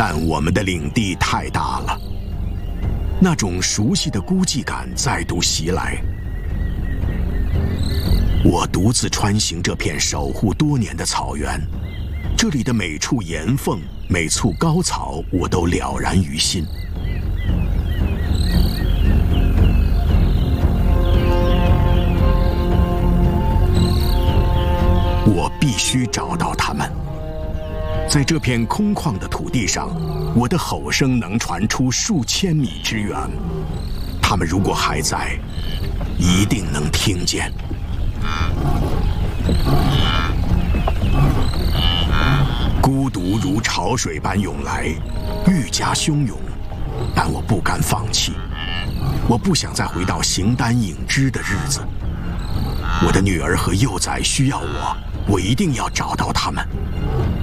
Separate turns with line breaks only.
但我们的领地太大了，那种熟悉的孤寂感再度袭来。我独自穿行这片守护多年的草原，这里的每处岩缝、每簇高草，我都了然于心。我必须找到他们。在这片空旷的土地上，我的吼声能传出数千米之远。他们如果还在，一定能听见。孤独如潮水般涌来，愈加汹涌，但我不敢放弃。我不想再回到形单影只的日子。我的女儿和幼崽需要我，我一定要找到他们。